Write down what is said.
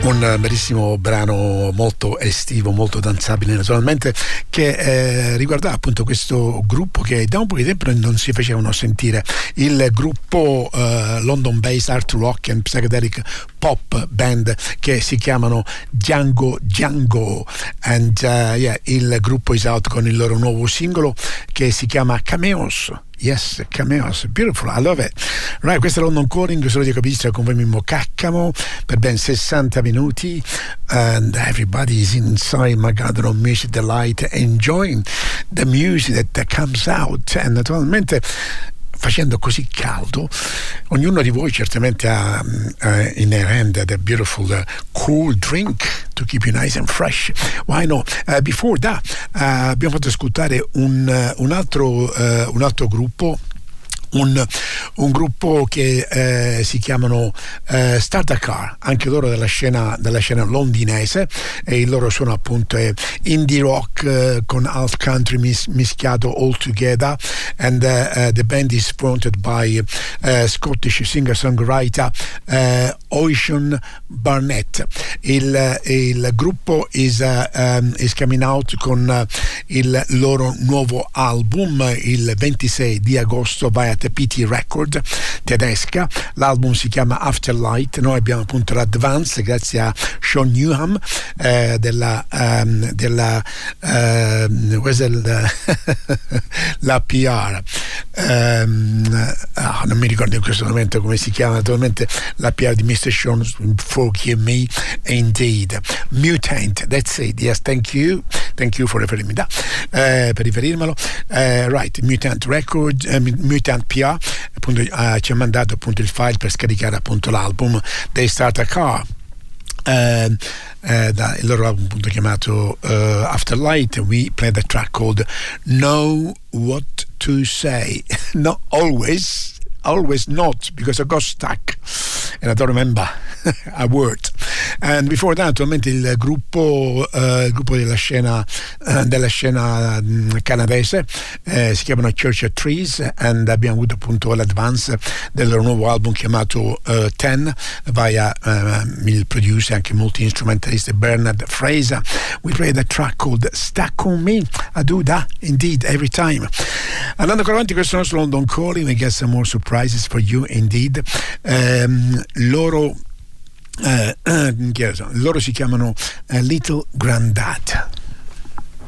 Un bellissimo brano molto estivo, molto danzabile naturalmente, che riguardava appunto questo gruppo che da un po' di tempo non si facevano sentire, il gruppo London based art rock and psychedelic pop band che si chiamano Django and il gruppo is out con il loro nuovo singolo che si chiama Cameos. Yes, Cameos, beautiful, I love it. Right, questo è London Calling, solo di Capistra con voi Mimmo Caccamo per ben 60 minuti, and everybody is inside my garden of music delight, enjoying the music that comes out, and naturalmente facendo così caldo, ognuno di voi certamente ha in hand the beautiful cool drink to keep you nice and fresh. Why no? Before that, abbiamo fatto ascoltare un altro gruppo. Un gruppo che si chiamano Starter Car, anche loro della scena londinese, e il loro suono appunto è indie rock con alt country mischiato all together, and the band is fronted by Scottish singer-songwriter Ocean Barnett. Il gruppo is coming out con il loro nuovo album il 26 di agosto via PT Record tedesca. L'album si chiama Afterlight. Noi abbiamo appunto l'advance grazie a Sean Newham la PR, non mi ricordo in questo momento come si chiama naturalmente la PR di Mr. Sean, forgive me, indeed. Mutant, that's it, yes, thank you for referring me that, per riferirmelo. Right, Mutant Record, Mutant PR appunto ci ha mandato appunto il file per scaricare appunto l'album They Start a Car, il loro album appunto chiamato Afterlight. We play the track called Know What to Say. Not always not, because I got stuck and I don't remember a word. And before that, naturalmente il gruppo della scena canadese si chiamano Church of Trees, and abbiamo avuto appunto l'advance del loro nuovo album chiamato Ten via il producer anche multi-instrumentalista Bernard Fraser. We play the track called Stuck on Me. I do that indeed every time. Andando avanti, questo è il nostro London Calling. We get some more surprises for you indeed. Loro si chiamano Little Grandad.